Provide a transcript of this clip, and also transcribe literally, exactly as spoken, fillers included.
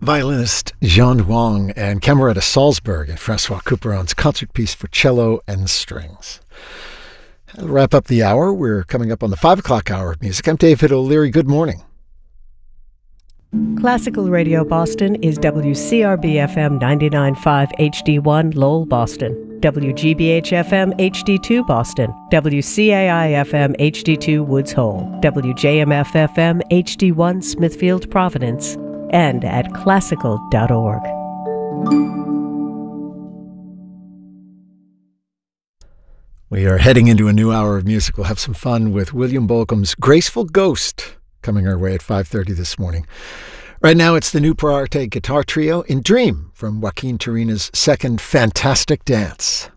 Violinist Jean Wang and Camerata Salzburg and Francois Couperin's concert piece for cello and strings. That'll wrap up the hour. We're coming up on the five o'clock hour of music. I'm David O'Leary. Good morning. Classical Radio Boston is W C R B F M ninety-nine point five H D one Lowell, Boston, W G B H F M H D two Boston, W C A I F M H D two Woods Hole, W J M F F M H D one Smithfield, Providence, and at classical dot org. We are heading into a new hour of music. We'll have some fun with William Bolcom's Graceful Ghost coming our way at five thirty this morning. Right now, it's the new Pro Arte guitar trio in Dream from Joaquin Turina's second Fantastic Dance.